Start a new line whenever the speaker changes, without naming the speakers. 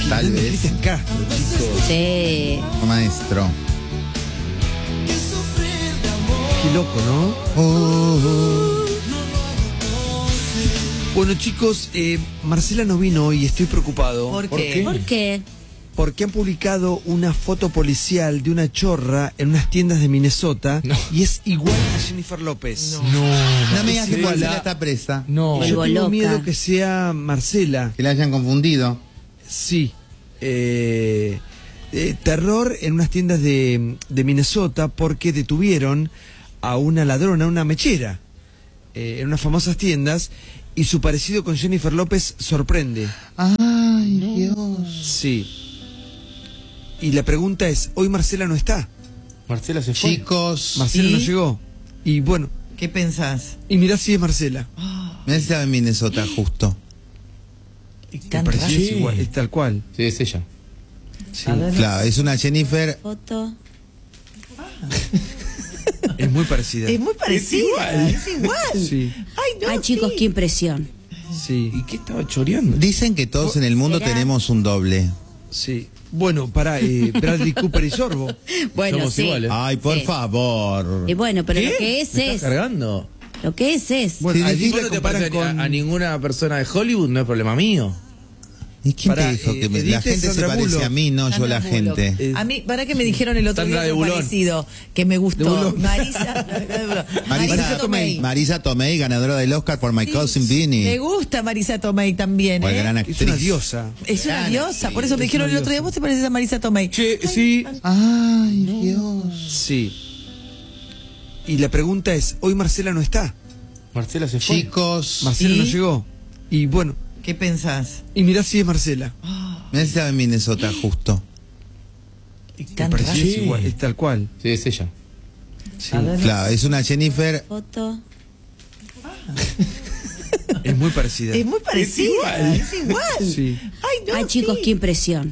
Tal vez.
Cristian Castro, chicos.
Sí.
Maestro.
Qué loco, ¿no? Bueno, chicos, Marcela no vino hoy y estoy preocupado.
¿Por qué?
¿Por qué?
Porque han publicado una foto policial de una chorra en unas tiendas de Minnesota y es igual a Jennifer López.
No me digas que
igual
Marcela
a-
está presa.
No.
Yo
Vuelvo
tengo
loca.
miedo que sea Marcela.
Que la hayan confundido.
Sí. Terror en unas tiendas de Minnesota porque detuvieron a una ladrona, una mechera, en unas famosas tiendas, y su parecido con Jennifer López sorprende.
Ay, Dios.
Sí. Y la pregunta es, hoy Marcela no está.
Marcela se fue.
Chicos,
Marcela
¿Y?
no llegó. Y bueno,
¿Qué pensás?
y mirá si es Marcela.
me estaba en Minnesota justo.
Tan
El parecido
raro.
es igual, es tal cual.
Sí, es ella.
Sí.
A ver.
Claro, es una Jennifer.
Foto.
Es muy parecida.
Es muy parecida. Es igual.
Sí,
Ay, no.
Ay, chicos,
sí.
qué impresión.
sí,
¿Y qué estaba choreando?
Dicen que todos en el mundo
¿Será?
tenemos un doble.
sí. Bueno, para Bradley Cooper y Sorbo.
Bueno,
Somos
sí.
iguales.
Ay, por
Sí.
favor.
Y bueno, pero
¿Qué?
lo que es
¿Me estás
es.
cargando?
Lo que es.
Bueno,
Sí,
allí
¿Vos
la
no te
comparan
parece
con...
a ninguna persona de Hollywood? No es problema mío.
¿Y quién
Pará,
te dijo que la
Edith
gente se
Sandra
parece
Bullock.
a mí, no yo la
Sandra Bullock.
gente?
A mí, ¿para qué me dijeron el otro
Sandra
día
de
algo
Bulón.
parecido? Que me
De
gustó.
Bulón.
Marisa Tomei.
Marisa Tomei, ganadora del Oscar por My Cousin
Me
Vinny.
gusta Marisa Tomei también,
Fue
¿eh?
gran
Es una
actriz.
diosa.
Es una
Gran
diosa,
actriz.
por eso me
Es
dijeron
una
el otro día,
diosa.
vos te pareces a Marisa Tomei.
Che, sí.
Ay, Dios.
Sí. Y la pregunta es, hoy Marcela no está.
Marcela se fue.
Chicos,
Marcela
¿Y?
no llegó. Y bueno,
¿Qué pensás?
y mirá si es Marcela.
me estaba en Minnesota justo.
Tan
El parecido
raro.
es igual, es tal cual.
Sí, es ella.
Sí.
A ver.
Claro, es una Jennifer.
Foto.
Es muy parecida.
Es muy parecida. Es igual.
Sí.
Ay, no.
Ay, chicos,
sí.
qué impresión.